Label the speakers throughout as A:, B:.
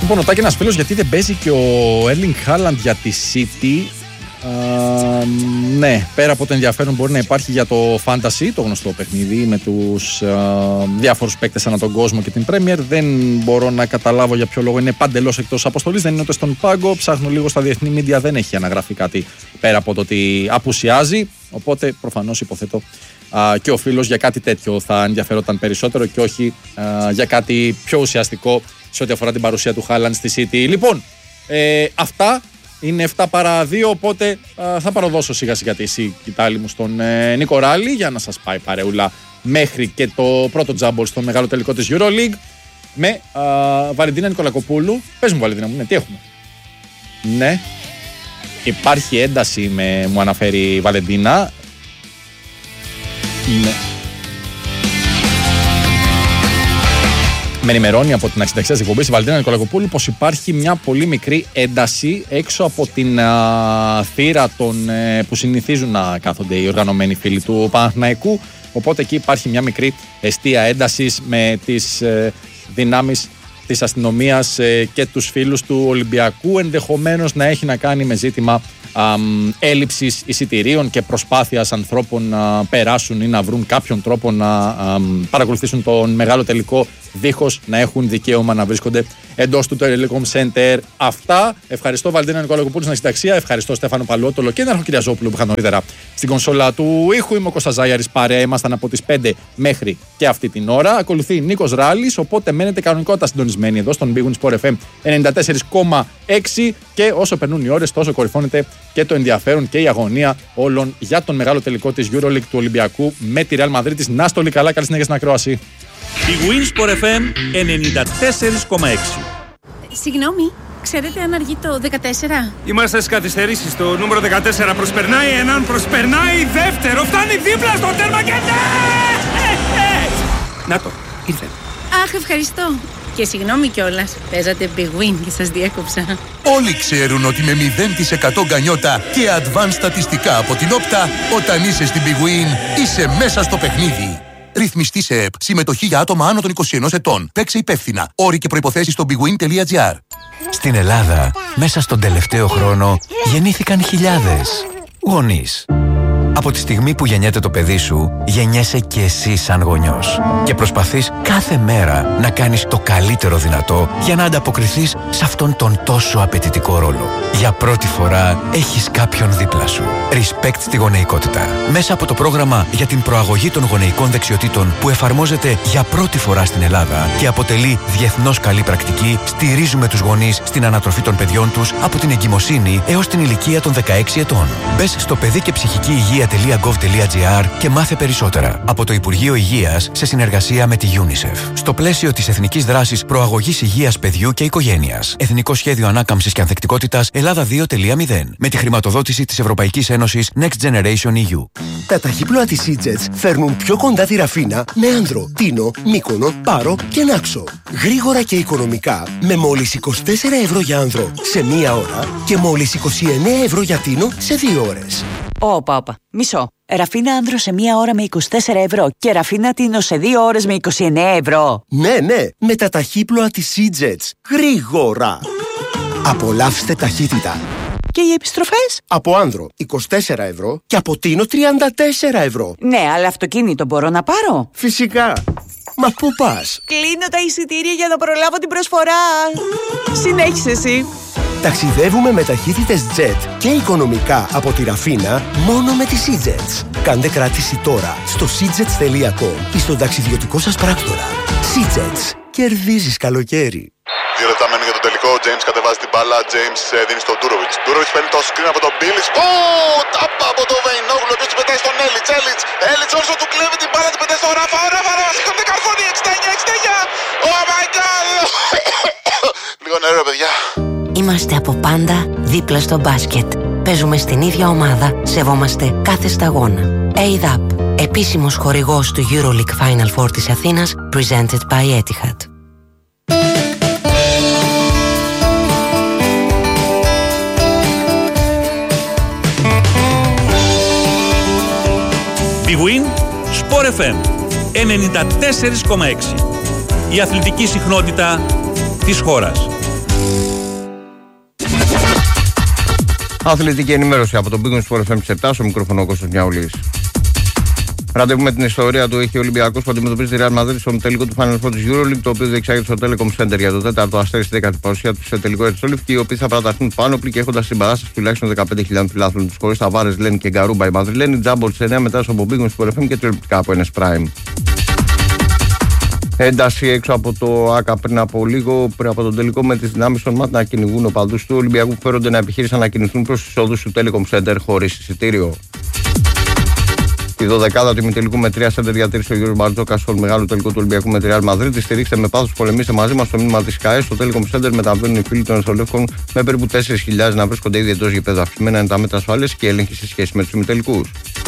A: Λοιπόν, ρωτάει και ένας φίλος γιατί δεν παίζει και ο Έρλινγκ Χάλαντ για τη City. Ναι, πέρα από το ενδιαφέρον μπορεί να υπάρχει για το Fantasy, το γνωστό παιχνίδι με τους διάφορους παίκτες ανά τον κόσμο και την Premier. Δεν μπορώ να καταλάβω για ποιο λόγο είναι παντελώς εκτός αποστολής, δεν είναι ούτε στον πάγκο. Ψάχνω λίγο στα διεθνή media, δεν έχει αναγραφεί κάτι πέρα από το ότι απουσιάζει. Οπότε προφανώς υποθέτω και ο φίλος για κάτι τέτοιο θα ενδιαφερόταν περισσότερο και όχι για κάτι πιο ουσιαστικό σε ό,τι αφορά την παρουσία του Χάλαντ στη City. Λοιπόν, αυτά είναι 7 παρά 2, οπότε θα παροδώσω σιγά σιγά τη σκητάλη μου στον Νίκο Ράλη για να σας πάει παρεούλα μέχρι και το πρώτο τζάμπολ στο μεγάλο τελικό της EuroLeague με Βαλεντίνα Νικολακοπούλου. Πες μου, Βαλεντίνα μου, τι έχουμε? Ναι, υπάρχει ένταση, μου αναφέρει η Βαλεντίνα. Ναι. Με ενημερώνει από την αξινταξία της εκπομπής η Βαλεντίνα Νικολακοπούλου πως υπάρχει μια πολύ μικρή ένταση έξω από την θύρα που συνηθίζουν να κάθονται οι οργανωμένοι φίλοι του Παναθηναϊκού. Οπότε εκεί υπάρχει μια μικρή εστία έντασης με τις δυνάμεις της αστυνομίας και τους φίλους του Ολυμπιακού. Ενδεχομένως να έχει να κάνει με ζήτημα έλλειψης εισιτηρίων και προσπάθειας ανθρώπων να περάσουν ή να βρουν κάποιον τρόπο να παρακολουθήσουν τον μεγάλο τελικό δίχως να έχουν δικαίωμα να βρίσκονται εντός του Telecom Center. Αυτά. Ευχαριστώ Βαλεντίνα Νικολακοπούλου στην αξινταξία. Ευχαριστώ Στέφανο Παλαιότολο και Νάρχο Κυριαζόπουλο που είχαν νωρίτερα στην κονσόλα του ήχου. Είμαι ο Κώστας Ζάγιαρης, παρέα ήμασταν από τις 5 μέχρι και αυτή την ώρα. Ακολουθεί Νίκος Ράλης, οπότε μένετε κανονικότητα συντονισμένοι εδώ στον Big Win Sport FM 94,6 και όσο περνούν οι ώρες τόσο κορυφώνεται και το ενδιαφέρον και η αγωνία όλων για τον μεγάλο τελικό της EuroLeague του Ολυμπιακού με τη Real Madrid της. Να στο όλοι καλά, καλή συνέχεια στην ακρόαση.
B: Big Win Sport FM 94,6.
C: Συγγνώμη, ξέρετε αν αργεί το 14?
D: Είμαστε στις καθυστερήσεις. Το νούμερο 14 προσπερνάει έναν, προσπερνάει δεύτερο, φτάνει δίπλα στο τέρμα και ναι! Να το, ήρθε.
C: Αχ, ευχαριστώ. Και συγγνώμη κιόλας, παίζατε Big Win και σας διέκοψα.
E: Όλοι ξέρουν ότι με 0% γκανιότα και advanced στατιστικά από την Όπτα, όταν είσαι στην Big Win, είσαι μέσα στο παιχνίδι. Ρυθμιστή σε ΕΠ. Συμμετοχή για άτομα άνω των 21 ετών. Παίξε υπεύθυνα. Όροι και προϋποθέσεις στο bigwin.gr.
F: Στην Ελλάδα, μέσα στον τελευταίο χρόνο, γεννήθηκαν χιλιάδες γονείς. Από τη στιγμή που γεννιέται το παιδί σου, γεννιέσαι και εσύ σαν γονιός. Και προσπαθείς κάθε μέρα να κάνεις το καλύτερο δυνατό για να ανταποκριθείς σε αυτόν τον τόσο απαιτητικό ρόλο. Για πρώτη φορά έχεις κάποιον δίπλα σου. Respect στη γονεϊκότητα. Μέσα από το πρόγραμμα για την προαγωγή των γονεϊκών δεξιοτήτων που εφαρμόζεται για πρώτη φορά στην Ελλάδα και αποτελεί διεθνώς καλή πρακτική, στηρίζουμε τους γονείς στην ανατροφή των παιδιών τους από την εγκυμοσύνη έως την ηλικία των 16 ετών. Μπες στο παιδί και ψυχική υγεία.gov.gr και μάθε περισσότερα από το Υπουργείο Υγείας σε συνεργασία με τη UNICEF. Στο πλαίσιο της Εθνικής Δράσης Προαγωγής Υγείας Παιδιού και Οικογένειας. Εθνικό Σχέδιο Ανάκαμψης και Ανθεκτικότητας Ελλάδα 2.0 με τη χρηματοδότηση της Ευρωπαϊκής Ένωσης Next Generation EU.
G: Τα ταχύπλοα της EasyJet φέρνουν πιο κοντά τη Ραφίνα με Άνδρο, Τίνο, Μύκονο, Πάρο και Νάξο. Γρήγορα και οικονομικά με μόλις 24 ευρώ για Άνδρο σε 1 ώρα και μόλις 29 ευρώ για Τίνο σε 2 ώρες.
H: Όπα. Μισό. Ραφίνα Άνδρο σε 1 ώρα με 24 ευρώ και Ραφίνα Τίνο σε 2 ώρες με 29 ευρώ.
G: Ναι, με τα ταχύπλοα της EasyJet. Γρήγορα. Απολαύστε ταχύτητα.
H: Και οι επιστροφές?
G: Από Άνδρο 24 ευρώ και από Τίνο 34 ευρώ.
H: Ναι, αλλά αυτοκίνητο μπορώ να πάρω?
G: Φυσικά. Μα πού πας?
H: Κλείνω τα εισιτήρια για να προλάβω την προσφορά. Συνέχισε εσύ.
G: Ταξιδεύουμε με ταχύτητες jet και οικονομικά από τη Ραφίνα μόνο με τις EasyJets. Κάντε κράτηση τώρα στο seajets.com ή στον ταξιδιωτικό σας πράκτορα. EasyJets. Κερδίζεις καλοκαίρι.
I: 2 λεπτά μένουν για το τελικό. Ο James κατεβάζει την μπάλα. James δίνει στον Ντούροβιτς. Ντούροβιτς παίρνει το screen από τον Μπίλις. Τάπα από τον Βεϊνόγλου. Ο οποίος την πετάει στον Έλιτς. Έλιτς όσο του κλέβει την μπάλα. Την πετάει στον Ράφα. Ο Ράφα σηκώνει καρφώνει. 69. Oh my god. Λίγο νερό, παιδιά.
J: Είμαστε από πάντα δίπλα στο μπάσκετ. Παίζουμε στην ίδια ομάδα. Σεβόμαστε κάθε σταγόνα. ADAP. Επίσημος χορηγός του EuroLeague Final Four της Αθήνας. Presented by Etihad.
B: Big Win Sport FM 94,6. Η αθλητική συχνότητα της χώρας.
K: Αθλητική ενημέρωση από τον Big Win Sport FM 7, στο μικρόφωνο Κώστας Μιαούλης. Ραντεβού με την ιστορία του έχει ο Ολυμπιακός που αντιμετωπίζει τη Real Madrid στον τελικό του Final Four της EuroLeague, το οποίο διεξάγεται στο Telecom Center για το 4ο αστέρι στη 10η παρουσία του σε τελικό Ερτσόλιφ, και οι οποίοι θα παραταχθούν πάνωπλοι και έχοντας συμπαράσταση τουλάχιστον 15.000 φιλάθλων τους, χωρίς Ταβάρες, Λένι και Γκαρούμπα. Η Μαδριλένη Τζάμπολ σε 9 μετά από Big Win Sport FM και τηλεοπτικά από NS Prime. Ένταση έξω από το ΆΚΑ πριν από λίγο, πριν από τον τελικό, με τις δυνάμεις των ΜΑΤ να κυνηγούν οπαδούς του Ολυμπιακού που φέρονται να επιχείρησαν να κινηθούν προς τις οδούς του Telecom Center χωρίς εισιτήριο. Τη 12η του ημιτελικού με 3 σέντερ διατήρησε ο Γιώργος Μπαρτζόκας στον μεγάλο τελικό του Ολυμπιακού με τη Real Madrid. Τη στηρίξτε με πάθος, πολεμήστε μαζί μας στο μήνυμα της ΚΑΕ. Στο Telecom Center μεταβαίνουν οι φίλοι των Ερυθρολεύκων με περίπου 4.000 να βρίσκονται ήδη εντός γηπέδου. Αυξημένα είναι τα μέτρα ασφάλειας και έλεγχη σε σχέση με τους ημιτελικούς.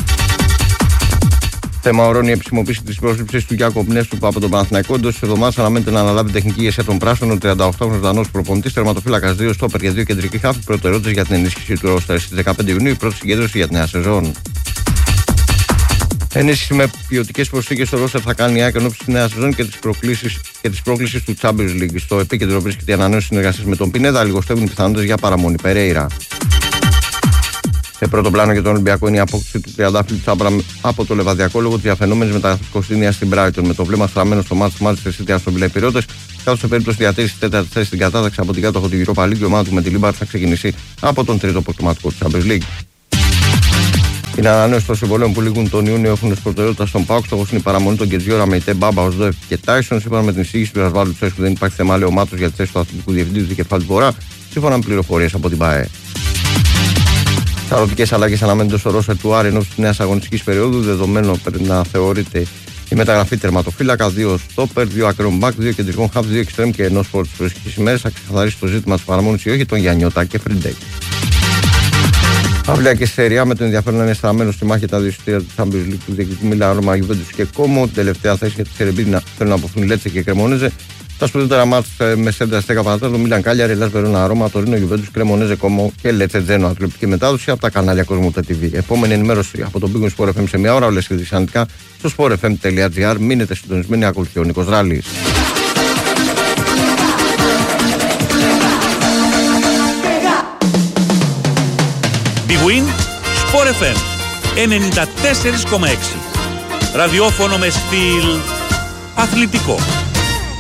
K: Θέμα ορώνει η επισημοποίηση της πρόσληψης του Γιάκοπ Νέστου από τον Παναθηναϊκό. Εντός της εβδομάδας αναμένεται να αναλάβει τεχνική ηγεσία των Πράσινων. Ο 38χρονος Δανός προπονητής, τερματοφύλακας 2 στόπερ για 2 κεντρικοί χάφη. Προτεραιότητες για την ενίσχυση του ρόστερ. Στις 15 Ιουνίου η πρώτη συγκέντρωση για τη νέα σεζόν. Ενίσχυση με ποιοτικές προσθήκες στο ρόστερ θα κάνει η ΑΕΚ ενώπιση της νέας σεζόν και της πρόκλησης του Champions League. Στο επίκεντρο βρίσκεται η ανανέωση συνεργασίας με τον Πινέδα. Λιγοστεύουν οι πιθανότητες για παραμονή Περέιρα. Σε πρώτο πλάνο για τον Ολυμπιακό είναι η απόκτηση του τριαντάφυλλου Τσάμπρα από το Λεβαδιακό λόγω της διαφαινόμενης μεταγραφής Κωνσταντίνια στην Brighton. Με το βλέμμα στραμμένο στο μάτς του Manchester City στον Βίλα Πυραιώτες, καθώς σε περίπτωση διατήρησης τέταρτη θέση στην κατάταξη από την κάτοχο του Europa League, η ομάδα του με τη Λίμπαρ θα ξεκινήσει από τον τρίτο αποκλεισματικό του Champions League. Την ανανέωση των συμβολέων που λήγουν τον Ιούνιο έχουν ως προτεραιότητα στον ΠΑΟΚ. Στόχος είναι η παραμονή των Κετζιόρα με Ιτέ, Μπάμπα, Οσδόεφ και Τάισον. Σύμφωνα με την εισήγηση του Ρασβάλου Τσέσκου, δεν υπάρχει θεμάλαιο μάτος για τη θέση του αθλητικού διευθυντή του Δικεφάλου του Βορρά, σύμφωνα με πληροφορίες από την ΠΑΕ. Σαρωτικές αλλαγές αναμένονται στο ρόστερ του Άρη ενώπιση της νέας αγωνιστικής περίοδου. Δεδομένο πρέπει να θεωρείται η μεταγραφή τερματοφύλακα, 2 στόπερ, 2 ακραίων μπακ, 2 κεντρικών χαφ, 2 εξτρέμ και ενός φόρ. Τις προσεχείς ημέρες θα ξεκαθαρίσει το ζήτημα της παραμονής ή όχι των Γιαννιώτα και Φριντέκ. Αυλία και Σεριά με το ενδιαφέρον να είναι στραμμένο στη μάχη τα δύο εισιτήρια του Champions League του διεκδικητή Μίλαν, Ρώμα, Γιουβέντους και Κόμο. Την τελευταία θέση για τη Σερεμπίνα θέλουν να αποφύγουν Λέτσε και Κρεμονέζε. Τα σπουδαιότερα μάτς με σέντα 10 παρατέταρτο, Μίλαν Κάλιαρη, Ελλάς Βερόνα, Ρώμα, Τωρίνο, Γιουβέντους, Κρεμονέζε, Κόμο και Λέτσε Τζένο. Τηλεοπτική μετάδοση από τα κανάλια Κοσμοτέ TV. Επόμενη ενημέρωση από τον Big Win Sport FM σε μια ώρα. Όλες οι ειδήσεις αναλυτικά στο sportfm.gr. Μείνετε συντονισμένοι, ακολουθεί ο Νίκος Ράλης.
B: Big Win Sport FM 94,6. Ραδιόφωνο με στυλ αθλητικό.